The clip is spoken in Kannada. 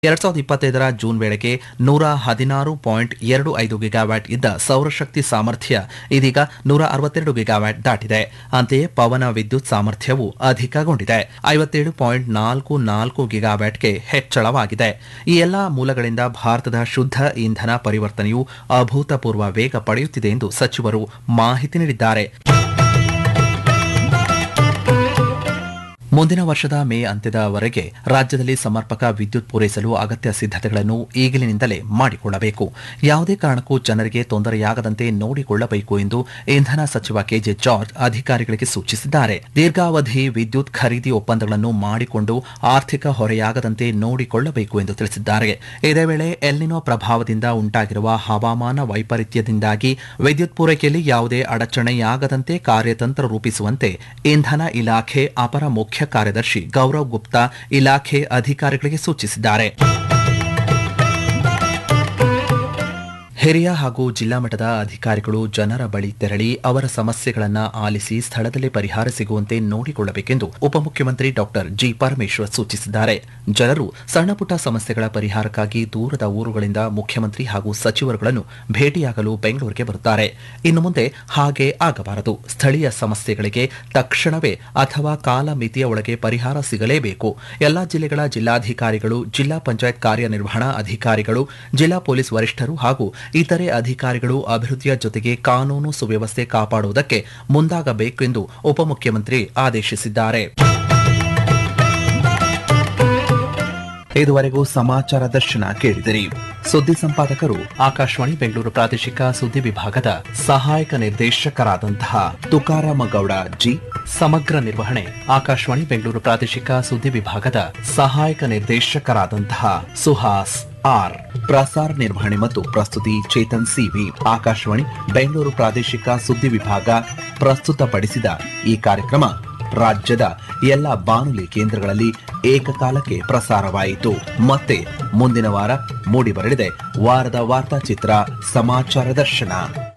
2025ರ ಜೂನ್ ವೇಳೆಗೆ 116.25 ಗಿಗಾವ್ಯಾಟ್ ಇದ್ದ ಸೌರಶಕ್ತಿ ಸಾಮರ್ಥ್ಯ ಇದೀಗ 162 ಗಿಗಾವ್ಯಾಟ್ ದಾಟಿದೆ. ಅಂತೆಯೇ ಪವನ ವಿದ್ಯುತ್ ಸಾಮರ್ಥ್ಯವೂ ಅಧಿಕಗೊಂಡಿದೆ. 57.44 ಗಿಗಾವ್ಯಾಟ್ಗೆ ಹೆಚ್ಚಳವಾಗಿದೆ. ಈ ಎಲ್ಲಾ ಮೂಲಗಳಿಂದ ಭಾರತದ ಶುದ್ಧ ಇಂಧನ ಪರಿವರ್ತನೆಯು ಅಭೂತಪೂರ್ವ ವೇಗ ಪಡೆಯುತ್ತಿದೆ ಎಂದು ಸಚಿವರು ಮಾಹಿತಿ ನೀಡಿದ್ದಾರೆ. ಮುಂದಿನ ವರ್ಷದ ಮೇ ಅಂತ್ಯದವರೆಗೆ ರಾಜ್ಯದಲ್ಲಿ ಸಮರ್ಪಕ ವಿದ್ಯುತ್ ಪೂರೈಸಲು ಅಗತ್ಯ ಸಿದ್ದತೆಗಳನ್ನು ಈಗಲಿನಿಂದಲೇ ಮಾಡಿಕೊಳ್ಳಬೇಕು. ಯಾವುದೇ ಕಾರಣಕ್ಕೂ ಜನರಿಗೆ ತೊಂದರೆಯಾಗದಂತೆ ನೋಡಿಕೊಳ್ಳಬೇಕು ಎಂದು ಇಂಧನ ಸಚಿವ ಕೆಜೆ ಜಾರ್ಜ್ ಅಧಿಕಾರಿಗಳಿಗೆ ಸೂಚಿಸಿದ್ದಾರೆ. ದೀರ್ಘಾವಧಿ ವಿದ್ಯುತ್ ಖರೀದಿ ಒಪ್ಪಂದಗಳನ್ನು ಮಾಡಿಕೊಂಡು ಆರ್ಥಿಕ ಹೊರೆಯಾಗದಂತೆ ನೋಡಿಕೊಳ್ಳಬೇಕು ಎಂದು ತಿಳಿಸಿದ್ದಾರೆ. ಇದೇ ವೇಳೆ ಎಲ್ನಿನೋ ಪ್ರಭಾವದಿಂದ ಉಂಟಾಗಿರುವ ಹವಾಮಾನ ವೈಪರೀತ್ಯದಿಂದಾಗಿ ವಿದ್ಯುತ್ ಪೂರೈಕೆಯಲ್ಲಿ ಯಾವುದೇ ಅಡಚಣೆಯಾಗದಂತೆ ಕಾರ್ಯತಂತ್ರ ರೂಪಿಸುವಂತೆ ಇಂಧನ ಇಲಾಖೆ ಅಪರ ಮುಖ್ಯ ಕಾರ್ಯದರ್ಶಿ ಗೌರವ್ ಗುಪ್ತಾ ಇಲಾಖೆ ಅಧಿಕಾರಿಗಳಿಗೆ ಸೂಚಿಸಿದ್ದಾರೆ. ಹಿರಿಯ ಹಾಗೂ ಜಿಲ್ಲಾ ಮಟ್ಟದ ಅಧಿಕಾರಿಗಳು ಜನರ ಬಳಿ ತೆರಳಿ ಅವರ ಸಮಸ್ಯೆಗಳನ್ನು ಆಲಿಸಿ ಸ್ಥಳದಲ್ಲೇ ಪರಿಹಾರ ಸಿಗುವಂತೆ ನೋಡಿಕೊಳ್ಳಬೇಕೆಂದು ಉಪಮುಖ್ಯಮಂತ್ರಿ ಡಾ ಜಿ ಪರಮೇಶ್ವರ್ ಸೂಚಿಸಿದ್ದಾರೆ. ಜನರು ಸಣ್ಣಪುಟ್ಟ ಸಮಸ್ಯೆಗಳ ಪರಿಹಾರಕ್ಕಾಗಿ ದೂರದ ಊರುಗಳಿಂದ ಮುಖ್ಯಮಂತ್ರಿ ಹಾಗೂ ಸಚಿವರುಗಳನ್ನು ಭೇಟಿಯಾಗಲು ಬೆಂಗಳೂರಿಗೆ ಬರುತ್ತಾರೆ. ಇನ್ನು ಮುಂದೆ ಹಾಗೆ ಆಗಬಾರದು. ಸ್ಥಳೀಯ ಸಮಸ್ಯೆಗಳಿಗೆ ತಕ್ಷಣವೇ ಅಥವಾ ಕಾಲಮಿತಿಯ ಒಳಗೆ ಪರಿಹಾರ ಸಿಗಲೇಬೇಕು. ಎಲ್ಲಾ ಜಿಲ್ಲೆಗಳ ಜಿಲ್ಲಾಧಿಕಾರಿಗಳು, ಜಿಲ್ಲಾ ಪಂಚಾಯತ್ ಕಾರ್ಯನಿರ್ವಹಣಾ ಅಧಿಕಾರಿಗಳು, ಜಿಲ್ಲಾ ಪೊಲೀಸ್ ವರಿಷ್ಠರು ಹಾಗೂ ಇತರೆ ಅಧಿಕಾರಿಗಳು ಅಭಿವೃದ್ಧಿಯ ಜೊತೆಗೆ ಕಾನೂನು ಸುವ್ಯವಸ್ಥೆ ಕಾಪಾಡುವುದಕ್ಕೆ ಮುಂದಾಗಬೇಕೆಂದು ಉಪಮುಖ್ಯಮಂತ್ರಿ ಆದೇಶಿಸಿದ್ದಾರೆ. ಇದುವರೆಗೂ ಸಮಾಚಾರ ದರ್ಶನ ಕೇಳಿದಿರಿ. ಸುದ್ದಿ ಸಂಪಾದಕರು ಆಕಾಶವಾಣಿ ಬೆಂಗಳೂರು ಪ್ರಾದೇಶಿಕ ಸುದ್ದಿ ವಿಭಾಗದ ಸಹಾಯಕ ನಿರ್ದೇಶಕರಾದಂತಹ ತುಕಾರಾಮ ಗೌಡ ಜಿ. ಸಮಗ್ರ ನಿರ್ವಹಣೆ ಆಕಾಶವಾಣಿ ಬೆಂಗಳೂರು ಪ್ರಾದೇಶಿಕ ಸುದ್ದಿ ವಿಭಾಗದ ಸಹಾಯಕ ನಿರ್ದೇಶಕರಾದಂತಹ ಸುಹಾಸ್ ಆರ್. ಪ್ರಸಾರ ನಿರ್ವಹಣೆ ಮತ್ತು ಪ್ರಸ್ತುತಿ ಚೇತನ್ ಸಿವಿ. ಆಕಾಶವಾಣಿ ಬೆಂಗಳೂರು ಪ್ರಾದೇಶಿಕ ಸುದ್ದಿ ವಿಭಾಗ ಪ್ರಸ್ತುತಪಡಿಸಿದ ಈ ಕಾರ್ಯಕ್ರಮ ರಾಜ್ಯದ ಎಲ್ಲ ಬಾನುಲಿ ಕೇಂದ್ರಗಳಲ್ಲಿ ಏಕಕಾಲಕ್ಕೆ ಪ್ರಸಾರವಾಯಿತು. ಮತ್ತೆ ಮುಂದಿನ ವಾರ ಮೂಡಿಬರಲಿದೆ ವಾರದ ವಾರ್ತಾಚಿತ್ರ ಸಮಾಚಾರ ದರ್ಶನ.